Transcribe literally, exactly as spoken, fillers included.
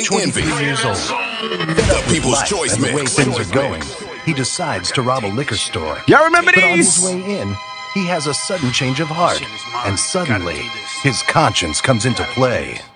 twenty-three years old. Fed up with life and the way things are going, he decides to rob a liquor store. Y'all remember But on his these? way in, he has a sudden change of heart, and suddenly, his conscience comes into play.